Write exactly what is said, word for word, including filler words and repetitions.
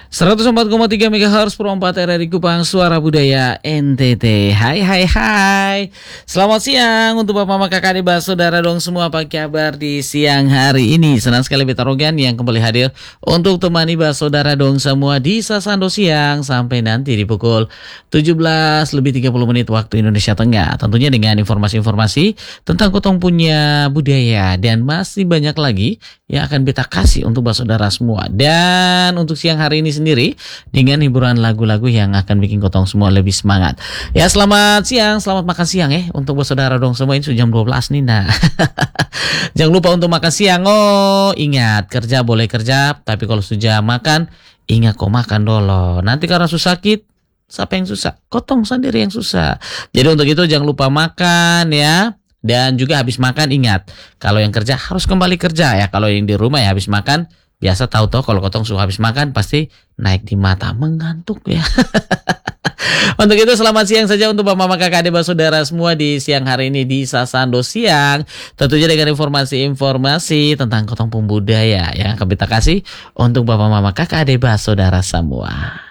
seratus empat koma tiga megahertz per empat R R I Kupang, Suara Budaya N T T. Hai hai hai. Selamat siang untuk Bapak Mama Kakak Adik Saudara dong semua, apa kabar di siang hari ini? Senang sekali Beta Rogan yang kembali hadir untuk temani Bapak Saudara dong semua di Sasando siang sampai nanti di pukul tujuh belas lebih tiga puluh menit waktu Indonesia Tengah. Tentunya dengan informasi-informasi tentang kotong punya budaya dan masih banyak lagi yang akan Beta kasih untuk Bapak Saudara semua. Dan untuk siang hari ini sendiri dengan hiburan lagu-lagu yang akan bikin kotong semua lebih semangat. Ya, selamat siang, selamat makan siang ya untuk saudara dong semua. Ini sudah jam dua belas nih. Nah, jangan lupa untuk makan siang. Oh, ingat, kerja boleh kerja, tapi kalau sudah makan, ingat kok makan dulu. Nanti karena susah sakit, siapa yang susah? Kotong sendiri yang susah. Jadi untuk itu jangan lupa makan ya. Dan juga habis makan ingat, kalau yang kerja harus kembali kerja ya. Kalau yang di rumah ya habis makan, biasa tahu-tahu kalau kotong suka habis makan pasti naik di mata, mengantuk ya. Untuk itu selamat siang saja untuk Bapak Mama Kakak Adik Saudara semua di siang hari ini di Sasando siang. Tentunya dengan informasi-informasi tentang kotong pun budaya yang akan kita kasih untuk Bapak Mama Kakak Adik Saudara semua.